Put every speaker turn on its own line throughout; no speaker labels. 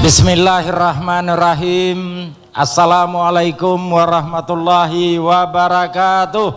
Bismillahirrahmanirrahim. Assalamualaikum warahmatullahi wabarakatuh.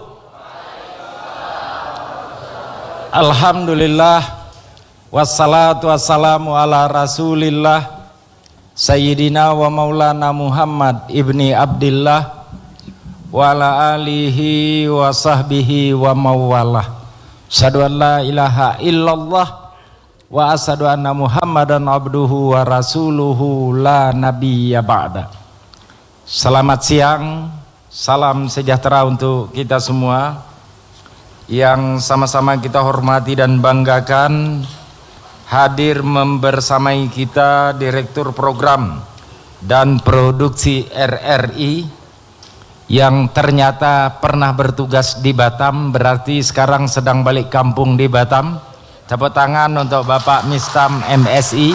Alhamdulillah, wassalatu wassalamu ala rasulillah Sayyidina wa maulana Muhammad ibni Abdillah wa ala alihi wa sahbihi wa mawalah. Asyhadu an la ilaha illallah wa asyhadu anna Muhammadan abduhu wa rasuluhu la nabiyya ba'da. Selamat siang, salam sejahtera untuk kita semua yang sama-sama kita hormati dan banggakan. Hadir membersamai kita Direktur Program dan Produksi RRI yang ternyata pernah bertugas di Batam, berarti sekarang sedang balik kampung di Batam. Tepuk tangan untuk Bapak Mistam MSI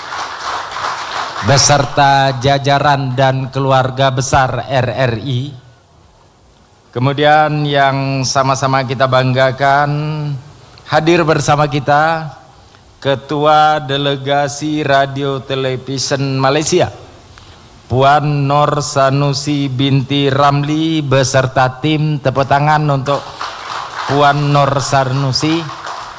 beserta jajaran dan keluarga besar RRI. Kemudian yang sama-sama kita banggakan, hadir bersama kita Ketua Delegasi Radio Television Malaysia Puan Nur Sanusi binti Ramli beserta tim. Tepuk tangan untuk Puan Nur Sanusi.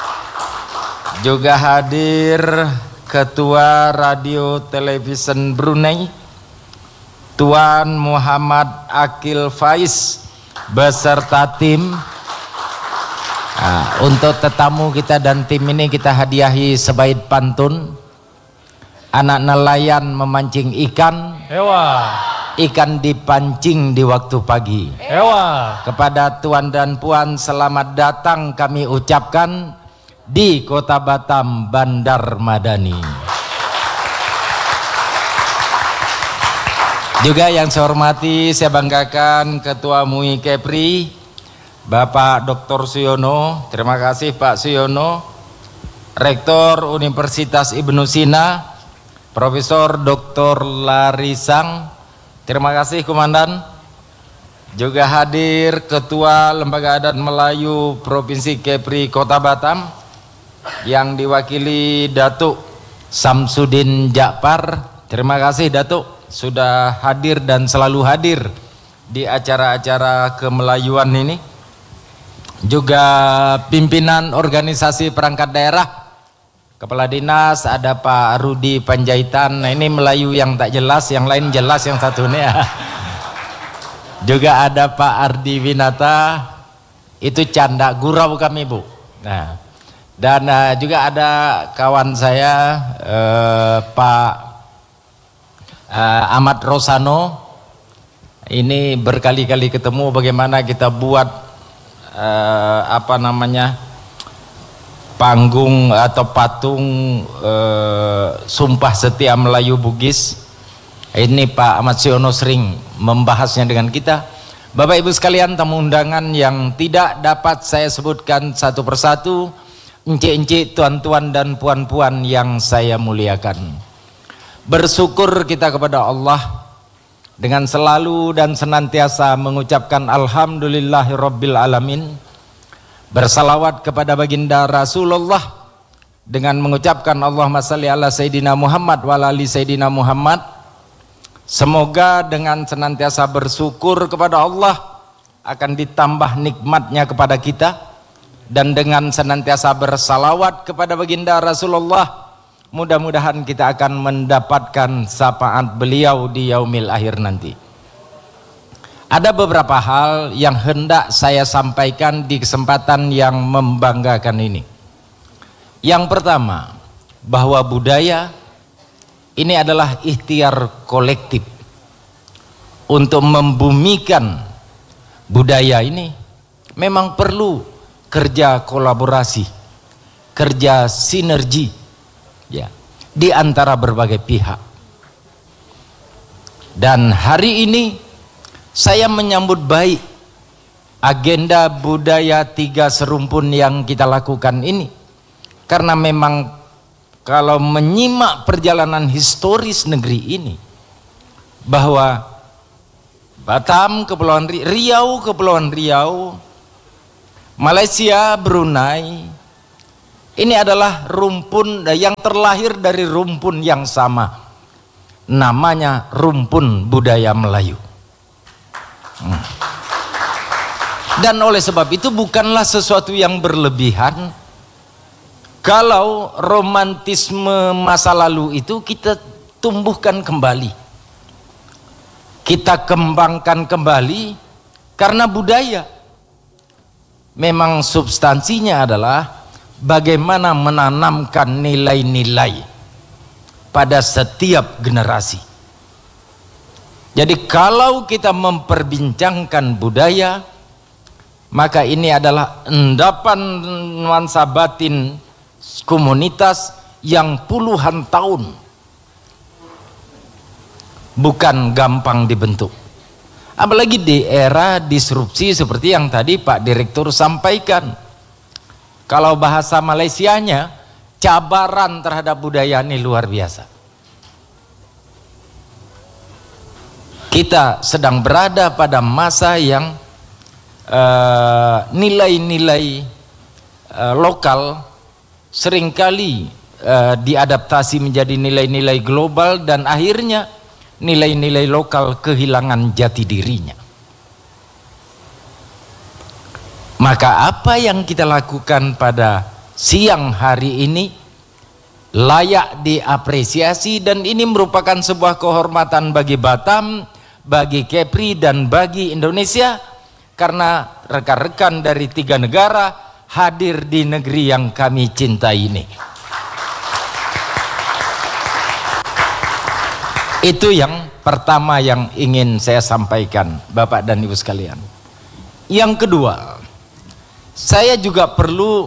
Juga hadir Ketua Radio Television Brunei Tuan Muhammad Akil Faiz beserta tim. Untuk tetamu kita dan tim ini kita hadiahi sebaik pantun. Anak nelayan memancing ikan, ikan dipancing di waktu pagi. Kepada tuan dan puan selamat datang kami ucapkan di Kota Batam, Bandar Madani. Juga yang saya hormati, saya banggakan Ketua MUI Kepri Bapak Dr. Suyono. Terima kasih Pak Suyono. Rektor Universitas Ibnu Sina Profesor Dr. Larisang. Terima kasih Komandan. Juga hadir Ketua Lembaga Adat Melayu Provinsi Kepri Kota Batam yang diwakili Datuk Samsudin Jakpar. Terima kasih Datuk sudah hadir dan selalu hadir di acara-acara kemelayuan ini. Juga pimpinan organisasi perangkat daerah, Kepala Dinas ada Pak Rudi Panjaitan. Nah, ini Melayu yang tak jelas, yang lain jelas, yang satu ini ya. Juga ada Pak Ardi Winata, itu canda gurau kami Bu. Nah, dan juga ada kawan saya Pak Ahmad Rosano. Ini berkali-kali ketemu bagaimana kita buat panggung atau patung Sumpah Setia Melayu Bugis. Ini Pak Ahmad Siono sering membahasnya dengan kita. Bapak Ibu sekalian, tamu undangan yang tidak dapat saya sebutkan satu persatu, encik-encik, tuan-tuan dan puan-puan yang saya muliakan. Bersyukur kita kepada Allah dengan selalu dan senantiasa mengucapkan Alhamdulillahirabbil alamin. Bersalawat kepada baginda Rasulullah dengan mengucapkan Allahumma salli ala Sayyidina Muhammad wa ala ali Sayyidina Muhammad. Semoga dengan senantiasa bersyukur kepada Allah akan ditambah nikmatnya kepada kita, dan dengan senantiasa bersalawat kepada baginda Rasulullah mudah-mudahan kita akan mendapatkan syafaat beliau di yaumil akhir nanti. Ada beberapa hal yang hendak saya sampaikan di kesempatan yang membanggakan ini. Yang pertama, bahwa budaya ini adalah ikhtiar kolektif. Untuk membumikan budaya ini memang perlu kerja kolaborasi, kerja sinergi ya, di antara berbagai pihak. Dan hari ini saya menyambut baik agenda budaya 3 serumpun yang kita lakukan ini, karena memang kalau menyimak perjalanan historis negeri ini, bahwa Batam, Kepulauan Riau, Kepulauan Riau, Malaysia, Brunei, ini adalah rumpun yang terlahir dari rumpun yang sama. namanya rumpun budaya Melayu. Dan oleh sebab itu bukanlah sesuatu yang berlebihan kalau romantisme masa lalu itu kita tumbuhkan kembali, kita kembangkan kembali, karena budaya memang substansinya adalah bagaimana menanamkan nilai-nilai pada setiap generasi. Jadi kalau kita memperbincangkan budaya, maka ini adalah endapan nuansa batin komunitas yang puluhan tahun, bukan gampang dibentuk. Apalagi di era disrupsi seperti yang tadi Pak Direktur sampaikan. Kalau bahasa Malaysianya, cabaran terhadap budaya ini luar biasa. Kita sedang berada pada masa yang nilai-nilai lokal seringkali diadaptasi menjadi nilai-nilai global, dan akhirnya nilai-nilai lokal kehilangan jati dirinya. Maka apa yang kita lakukan pada siang hari ini layak diapresiasi, dan ini merupakan sebuah kehormatan bagi Batam, bagi Kepri, dan bagi Indonesia, karena rekan-rekan dari 3 negara hadir di negeri yang kami cintai ini. Itu yang pertama yang ingin saya sampaikan, Bapak dan Ibu sekalian. Yang kedua, saya juga perlu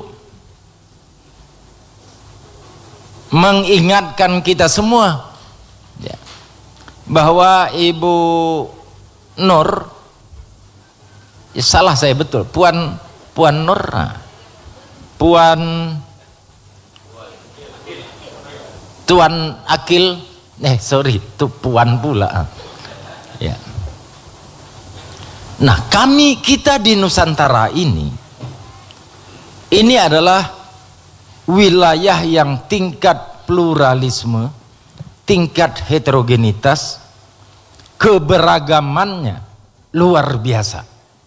mengingatkan kita semua ya, bahwa Ibu Nur, ya salah saya betul, Puan Nur, Tuan Akil, sorry, itu Puan pula ya. Nah, kita di Nusantara ini adalah wilayah yang tingkat pluralisme, tingkat heterogenitas, keberagamannya luar biasa.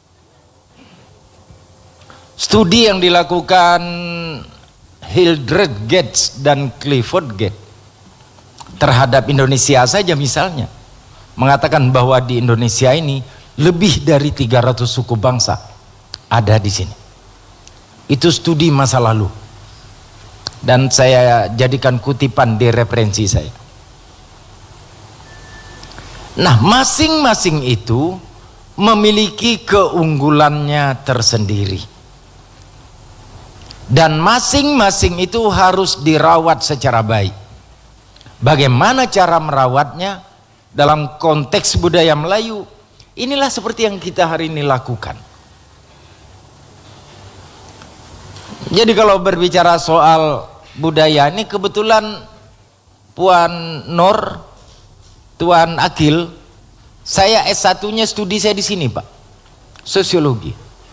Studi yang dilakukan Hildred Gates dan Clifford Gates terhadap Indonesia saja misalnya mengatakan bahwa di Indonesia ini lebih dari 300 suku bangsa ada di sini. Itu studi masa lalu, dan saya jadikan kutipan di referensi saya. Nah, masing-masing itu memiliki keunggulannya tersendiri, dan masing-masing itu harus dirawat secara baik. Bagaimana cara merawatnya dalam konteks budaya Melayu? Inilah seperti yang kita hari ini lakukan. Jadi kalau berbicara soal budaya ini, kebetulan Puan Nur, Tuan Akil, saya S1-nya studi saya di sini, Pak, sosiologi.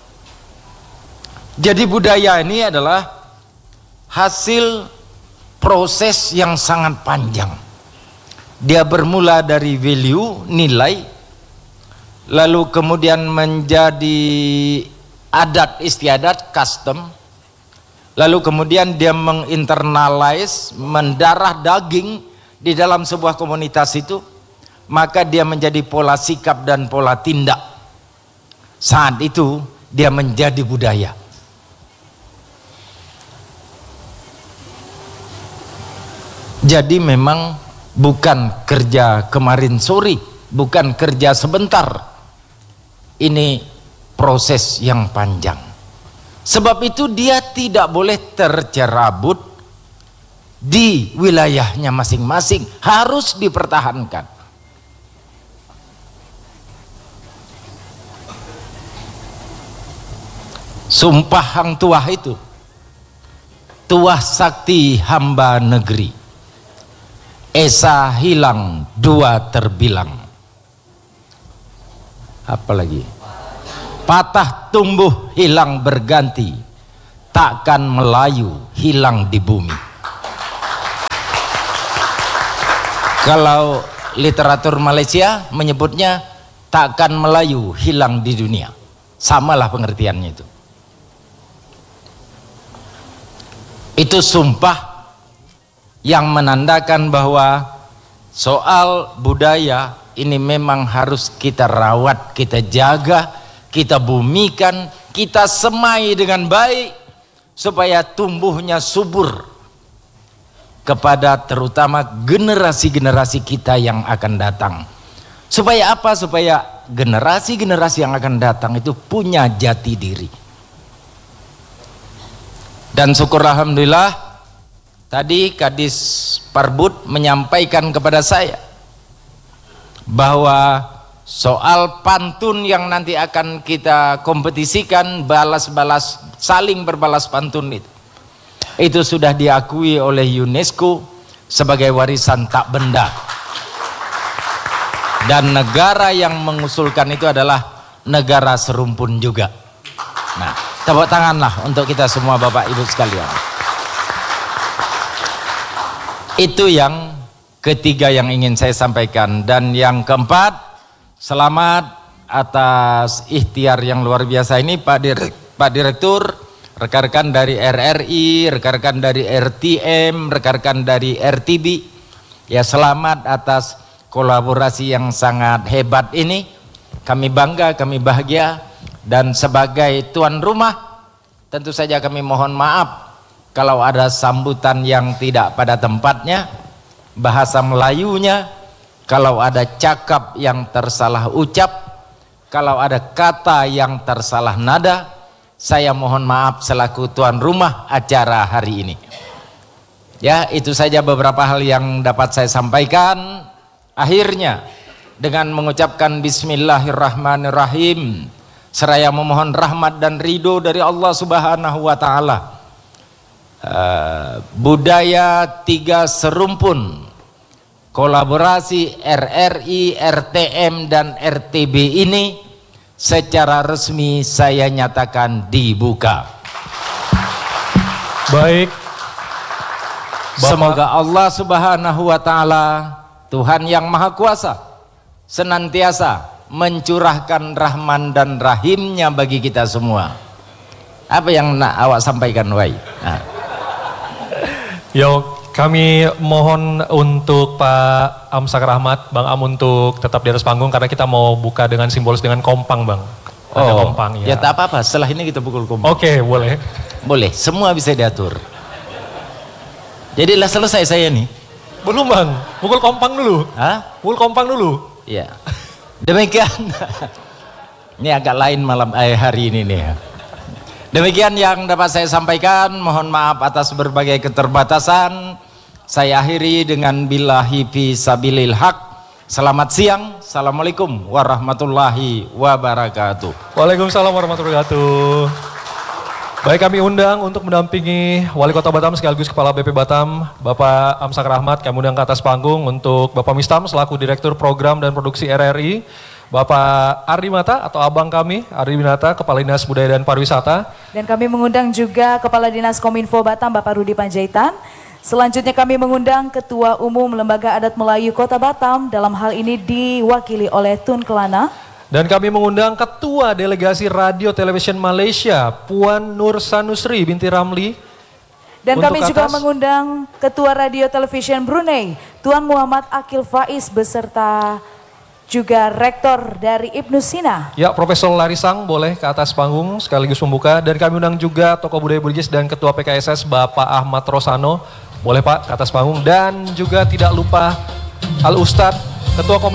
Jadi budaya ini adalah hasil proses yang sangat panjang. Dia bermula dari value, nilai, lalu kemudian menjadi adat istiadat, custom, lalu kemudian dia menginternalize, mendarah daging di dalam sebuah komunitas itu, maka dia menjadi pola sikap dan pola tindak. Saat itu dia menjadi budaya. Jadi memang bukan kerja kemarin sore, bukan kerja sebentar. Ini proses yang panjang. Sebab itu dia tidak boleh tercerabut di wilayahnya masing-masing, harus dipertahankan. Sumpah Hang Tuah itu, tuah sakti hamba negeri, esa hilang dua terbilang. Apalagi? Patah tumbuh hilang berganti, takkan Melayu hilang di bumi. Kalau literatur Malaysia menyebutnya takkan Melayu hilang di dunia. Samalah pengertiannya itu. Itu sumpah yang menandakan bahwa soal budaya ini memang harus kita rawat, kita jaga, kita bumikan, kita semai dengan baik supaya tumbuhnya subur kepada terutama generasi-generasi kita yang akan datang. Supaya apa? Supaya generasi-generasi yang akan datang itu punya jati diri. Dan syukur alhamdulillah tadi Kadis Parbud menyampaikan kepada saya bahwa soal pantun yang nanti akan kita kompetisikan, saling berbalas pantun itu sudah diakui oleh UNESCO sebagai warisan tak benda, dan negara yang mengusulkan itu adalah negara serumpun juga. Nah, tepuk tanganlah untuk kita semua Bapak Ibu sekalian. Itu yang ketiga yang ingin saya sampaikan. Dan yang keempat, selamat atas ikhtiar yang luar biasa ini Pak Direktur, rekan-rekan dari RRI, rekan-rekan dari RTM, rekan-rekan dari RTB. Ya, selamat atas kolaborasi yang sangat hebat ini. Kami bangga, kami bahagia. Dan sebagai tuan rumah, tentu saja kami mohon maaf kalau ada sambutan yang tidak pada tempatnya, bahasa Melayunya, kalau ada cakap yang tersalah ucap, kalau ada kata yang tersalah nada, saya mohon maaf selaku tuan rumah acara hari ini. Ya, itu saja beberapa hal yang dapat saya sampaikan. Akhirnya dengan mengucapkan Bismillahirrahmanirrahim, seraya memohon rahmat dan ridho dari Allah Subhanahu wa Ta'ala. Budaya tiga serumpun, kolaborasi RRI, RTM dan RTB ini secara resmi saya nyatakan dibuka.
Baik,
semoga Allah Subhanahu wa Ta'ala, Tuhan yang Maha Kuasa, senantiasa mencurahkan rahman dan rahimnya bagi kita semua. Apa yang nak awak sampaikan, Wai?
Yo, kami mohon untuk Pak Amsak Rahmat, Bang Am untuk tetap di atas panggung karena kita mau buka dengan simbolis dengan kompang, Bang. Ada kompang
ya. Ya tak apa-apa, setelah ini kita pukul kompang.
Oke, boleh.
Boleh, semua bisa diatur. Jadilah selesai saya nih.
Belum, Bang. Pukul kompang dulu.
Hah?
Pukul kompang dulu.
Iya. Demikian. Ini agak lain malam hari ini nih ya. Demikian yang dapat saya sampaikan. Mohon maaf atas berbagai keterbatasan. Saya akhiri dengan billahi fi sabilil haq. Selamat siang. Assalamualaikum warahmatullahi wabarakatuh.
Waalaikumsalam warahmatullahi wabarakatuh. Baik, kami undang untuk mendampingi Wali Kota Batam sekaligus Kepala BP Batam, Bapak Amsak Rahmat. Kami undang ke atas panggung untuk Bapak Mistam selaku Direktur Program dan Produksi RRI, Bapak Ardi Mata atau abang kami, Ardi Winata, Kepala Dinas Budaya dan Pariwisata. Dan kami mengundang juga Kepala Dinas Kominfo Batam, Bapak Rudi Panjaitan. Selanjutnya kami mengundang Ketua Umum Lembaga Adat Melayu Kota Batam, dalam hal ini diwakili oleh Tun Kelana. Dan kami mengundang Ketua Delegasi Radio Television Malaysia, Puan Nur Sanusri binti Ramli. Dan kami juga mengundang Ketua Radio Television Brunei, Tuan Muhammad Akil Faiz, beserta juga Rektor dari Ibnu Sina. Ya, Profesor Larisang boleh ke atas panggung sekaligus membuka. Dan kami undang juga Tokoh Budaya Bugis dan Ketua PKSS Bapak Ahmad Rosano. Boleh Pak ke atas panggung. Dan juga tidak lupa Al Ustadz, Ketua Komisi